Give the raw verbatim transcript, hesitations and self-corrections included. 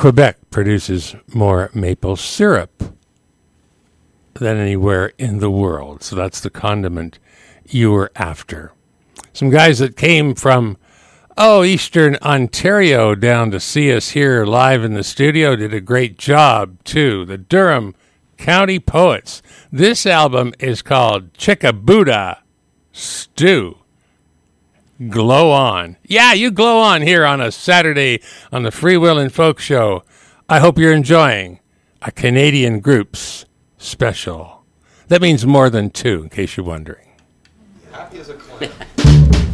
Quebec produces more maple syrup than anywhere in the world. So that's the condiment you were after. Some guys that came from, oh, Eastern Ontario down to see us here live in the studio did a great job, too. The Durham County Poets. This album is called Chickabuda Stew. Glow on. Yeah, you glow on here on a Saturday on the Free Will and Folk Show. I hope you're enjoying a Canadian Groups special. That means more than two, in case you're wondering. Happy as a clam.